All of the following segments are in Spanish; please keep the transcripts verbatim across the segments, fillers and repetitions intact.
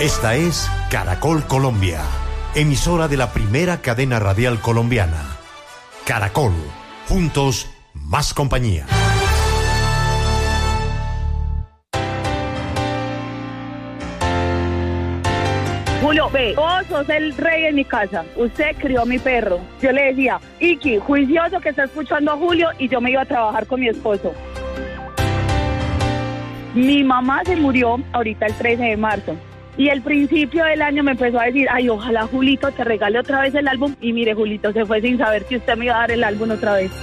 Esta es Caracol Colombia, emisora de la primera cadena radial colombiana. Caracol, juntos, más compañía. Julio, ve, vos sos el rey en mi casa. Usted crió a mi perro. Yo le decía, Iki, juicioso que está escuchando a Julio, y yo me iba a trabajar con mi esposo. Mi mamá se murió ahorita el trece de marzo. Y el principio del año me empezó a decir, ay, ojalá Julito te regale otra vez el álbum. Y mire, Julito se fue sin saber que usted me iba a dar el álbum otra vez.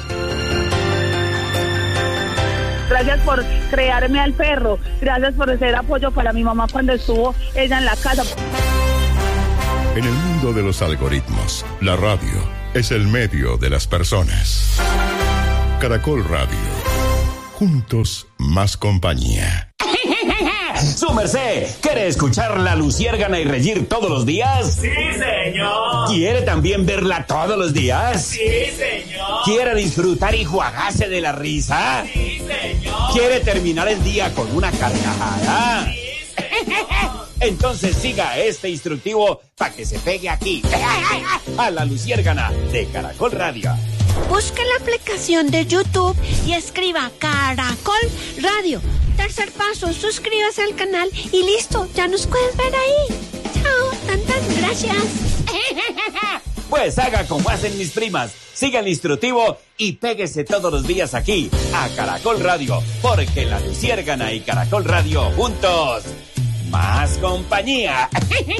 Gracias por crearme al perro. Gracias por ser apoyo para mi mamá cuando estuvo ella en la casa. En el mundo de los algoritmos, la radio es el medio de las personas. Caracol Radio. Juntos, más compañía. ¡Su merced! ¿Quiere escuchar La Luciérgana y reír todos los días? ¡Sí, señor! ¿Quiere también verla todos los días? ¡Sí, señor! ¿Quiere disfrutar y jugarse de la risa? ¡Sí, señor! ¿Quiere terminar el día con una carcajada? ¡Sí, señor! Entonces siga este instructivo para que se pegue aquí, a La Luciérgana de Caracol Radio. Busque la aplicación de YouTube y escriba Caracol Radio. Tercer paso, suscríbase al canal y listo, ya nos puedes ver ahí. Chao, tantas gracias. Pues haga como hacen mis primas, siga el instructivo y péguese todos los días aquí, a Caracol Radio, porque La Luciérgana y Caracol Radio juntos, más compañía.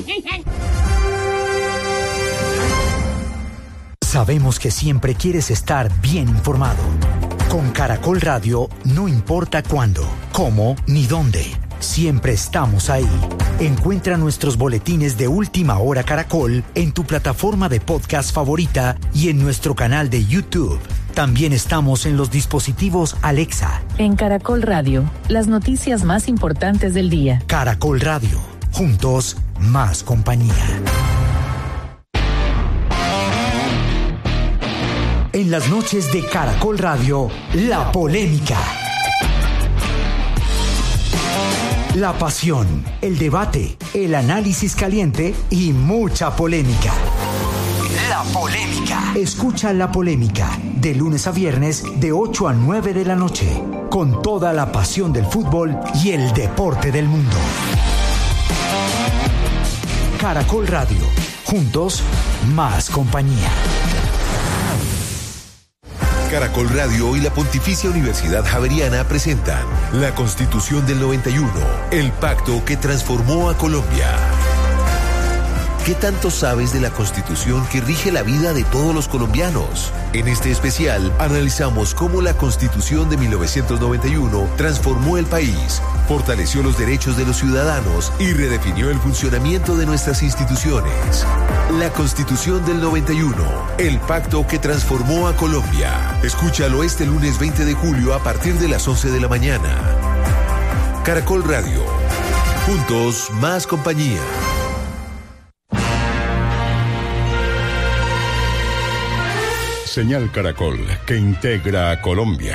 Sabemos que siempre quieres estar bien informado. Con Caracol Radio, no importa cuándo, cómo ni dónde, siempre estamos ahí. Encuentra nuestros boletines de Última Hora Caracol en tu plataforma de podcast favorita y en nuestro canal de YouTube. También estamos en los dispositivos Alexa. En Caracol Radio, las noticias más importantes del día. Caracol Radio, juntos, más compañía. En las noches de Caracol Radio, la polémica. La pasión, el debate, el análisis caliente y mucha polémica. La polémica. Escucha La Polémica de lunes a viernes de ocho a nueve de la noche, con toda la pasión del fútbol y el deporte del mundo. Caracol Radio, juntos, más compañía. Caracol Radio y la Pontificia Universidad Javeriana presentan la Constitución del noventa y uno, el pacto que transformó a Colombia. ¿Qué tanto sabes de la Constitución que rige la vida de todos los colombianos? En este especial analizamos cómo la Constitución de mil novecientos noventa y uno transformó el país, fortaleció los derechos de los ciudadanos y redefinió el funcionamiento de nuestras instituciones. La Constitución del noventa y uno, el pacto que transformó a Colombia. Escúchalo este lunes veinte de julio a partir de las once de la mañana. Caracol Radio. Juntos, más compañía. Señal Caracol, que integra a Colombia.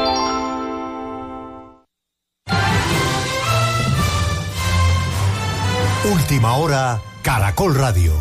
Última Hora, Caracol Radio.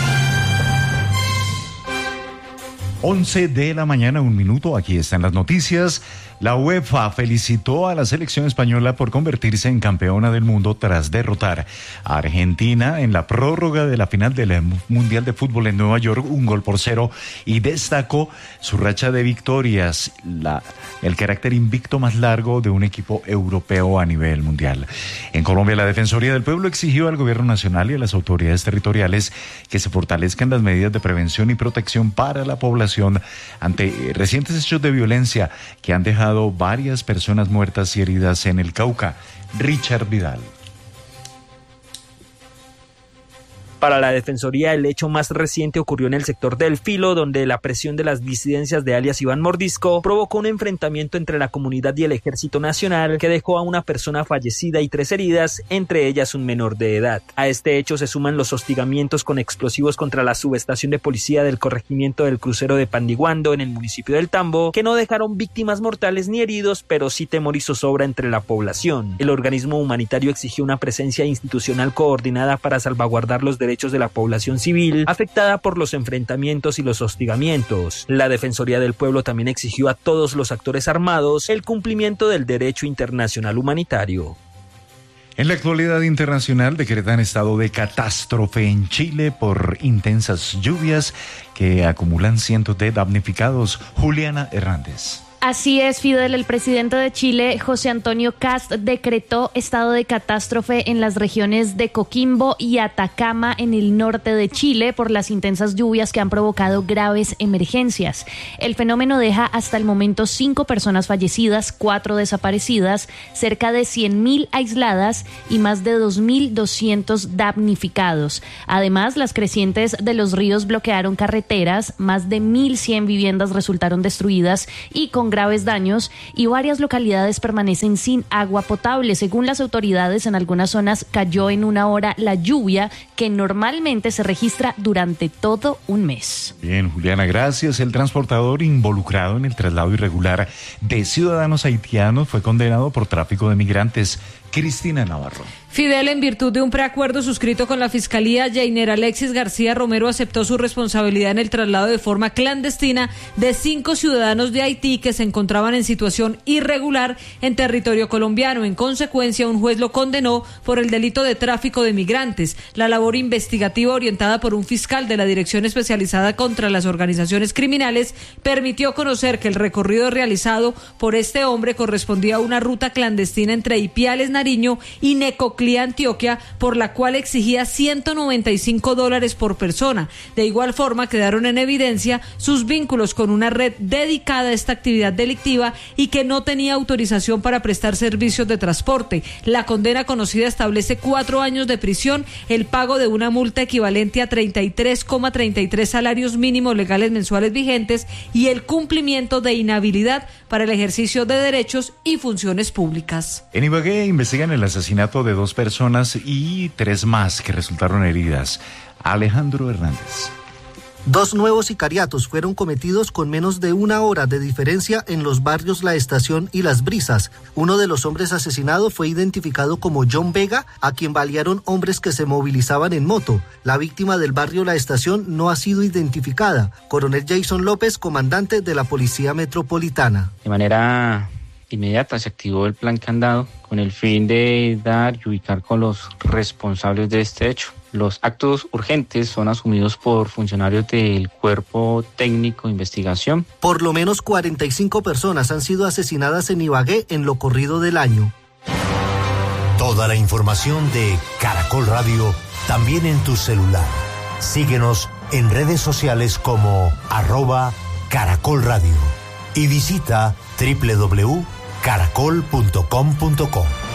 once de la mañana, un minuto, aquí están las noticias. La UEFA felicitó a la selección española por convertirse en campeona del mundo tras derrotar a Argentina en la prórroga de la final del Mundial de Fútbol en Nueva York, un gol por cero, y destacó su racha de victorias, la, el carácter invicto más largo de un equipo europeo a nivel mundial. En Colombia, la Defensoría del Pueblo exigió al gobierno nacional y a las autoridades territoriales que se fortalezcan las medidas de prevención y protección para la población ante recientes hechos de violencia que han dejado varias personas muertas y heridas en el Cauca. Richard Vidal. Para la Defensoría, el hecho más reciente ocurrió en el sector del Filo, donde la presión de las disidencias de alias Iván Mordisco provocó un enfrentamiento entre la comunidad y el Ejército Nacional que dejó a una persona fallecida y tres heridas, entre ellas un menor de edad. A este hecho se suman los hostigamientos con explosivos contra la subestación de policía del corregimiento del crucero de Pandiguando en el municipio del Tambo, que no dejaron víctimas mortales ni heridos, pero sí temor y zozobra entre la población. El organismo humanitario exigió una presencia institucional coordinada para salvaguardar los derechos de la población civil afectada por los enfrentamientos y los hostigamientos. La Defensoría del Pueblo también exigió a todos los actores armados el cumplimiento del derecho internacional humanitario. En la actualidad internacional decretan estado de catástrofe en Chile por intensas lluvias que acumulan cientos de damnificados. Juliana Hernández. Así es, Fidel. El presidente de Chile, José Antonio Kast, decretó estado de catástrofe en las regiones de Coquimbo y Atacama en el norte de Chile por las intensas lluvias que han provocado graves emergencias. El fenómeno deja hasta el momento cinco personas fallecidas, cuatro desaparecidas, cerca de cien mil aisladas y más de dos mil doscientos damnificados. Además, las crecientes de los ríos bloquearon carreteras, más de mil cien viviendas resultaron destruidas y con graves daños, y varias localidades permanecen sin agua potable. Según las autoridades, en algunas zonas cayó en una hora la lluvia que normalmente se registra durante todo un mes. Bien, Juliana, gracias. El transportador involucrado en el traslado irregular de ciudadanos haitianos fue condenado por tráfico de migrantes. Cristina Navarro. Fidel, en virtud de un preacuerdo suscrito con la Fiscalía, Jainer Alexis García Romero aceptó su responsabilidad en el traslado de forma clandestina de cinco ciudadanos de Haití que se encontraban en situación irregular en territorio colombiano. En consecuencia, un juez lo condenó por el delito de tráfico de migrantes. La labor investigativa orientada por un fiscal de la Dirección Especializada contra las Organizaciones Criminales permitió conocer que el recorrido realizado por este hombre correspondía a una ruta clandestina entre Ipiales, Nariño y Necoclí, Antioquia, por la cual exigía ciento noventa y cinco dólares por persona. De igual forma, quedaron en evidencia sus vínculos con una red dedicada a esta actividad delictiva y que no tenía autorización para prestar servicios de transporte. La condena conocida establece cuatro años de prisión, el pago de una multa equivalente a treinta y tres coma treinta y tres salarios mínimos legales mensuales vigentes y el cumplimiento de inhabilidad para el ejercicio de derechos y funciones públicas. En Ibagué investigan el asesinato de dos personas y tres más que resultaron heridas. Alejandro Hernández. Dos nuevos sicariatos fueron cometidos con menos de una hora de diferencia en los barrios La Estación y Las Brisas. Uno de los hombres asesinados fue identificado como John Vega, a quien balearon hombres que se movilizaban en moto. La víctima del barrio La Estación no ha sido identificada. Coronel Jason López, comandante de la Policía Metropolitana. De manera inmediata se activó el plan Candado con el fin de dar y ubicar con los responsables de este hecho. Los actos urgentes son asumidos por funcionarios del Cuerpo Técnico de Investigación. Por lo menos cuarenta y cinco personas han sido asesinadas en Ibagué en lo corrido del año. Toda la información de Caracol Radio también en tu celular. Síguenos en redes sociales como arroba Caracol Radio y visita doble u doble u doble u punto caracol punto com punto co.